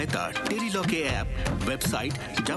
Tele-Law के app, website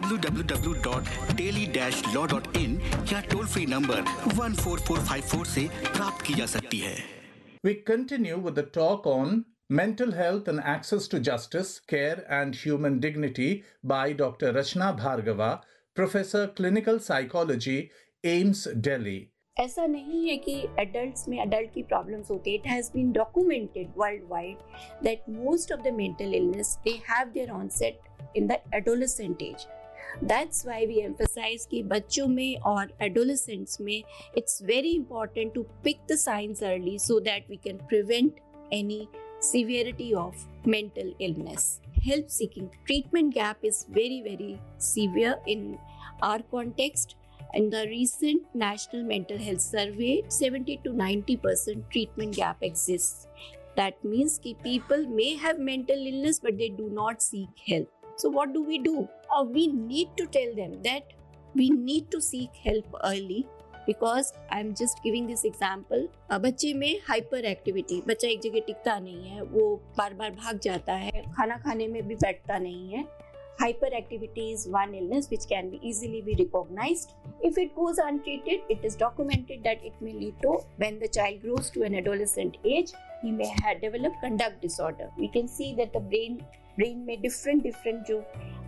www.teli-law.in या toll free number 14454 से प्राप्त की जा सकती है। We continue with the talk on Mental Health and Access to Justice, Care and Human Dignity by Dr. Rachna Bhargava, Professor Clinical Psychology, AIIMS, Delhi. ऐसा नहीं है कि एडल्ट्स में एडल्ट की प्रॉब्लम्स होती है. It has been documented world wide that most of the mental illness they have their onset in the adolescent as. That's why we emphasise कि बच्चों में और एडोलेसेंट्स में it's very important to pick the science early so that we can prevent any severity of mental illness. Help seeking treatment gap is very severe in our context. In the recent National Mental Health Survey, 70 to 90% treatment gap exists. That means that people may have mental illness but they do not seek help. So what do? We need to tell them that we need to seek help early. Because I am just giving this example. बच्चे में hyper activity, बच्चा एक जगह टिकता नहीं है, वो बार बार भाग जाता है, खाना खाने में भी बैठता नहीं है. Hyper activity is one illness which can be easily B recognised. If it goes untreated, it is documented that it may lead to, when the child grows to an adolescent age, he may have developed conduct disorder. We can see that the brain में different जो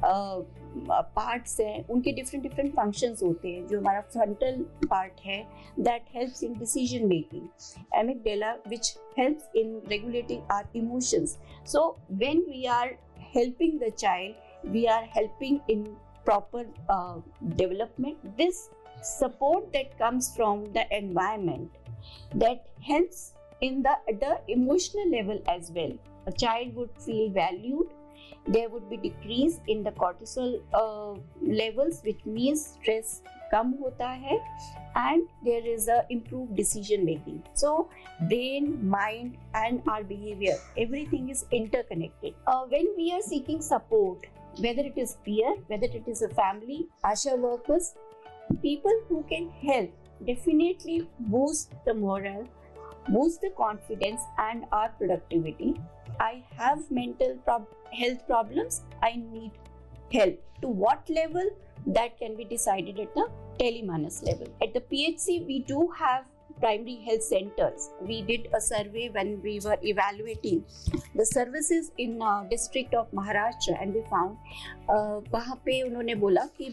parts हैं, उनके different functions होते हैं. जो हमारा frontal part है, that helps in decision making. Amygdala, which helps in regulating our emotions. So when we are helping the child, we are helping in proper development. This support that comes from the environment that helps in the emotional level as well. A child would feel valued. There would be decrease in the cortisol levels, which means stress कम होता है, and there is a improved decision making. So brain, mind and our behavior, everything is interconnected. When we are seeking support, whether it is peer, whether it is a family, ASHA workers, people who can help, definitely boost the morale, boost the confidence and our productivity. I have mental health problems, I need help. To what level? That can be decided at the Telemanus level. At the PHC, we do have primary health centers. We did a survey when we were evaluating the services in district of Maharashtra, and we found वहाँ पे उन्होंने बोला कि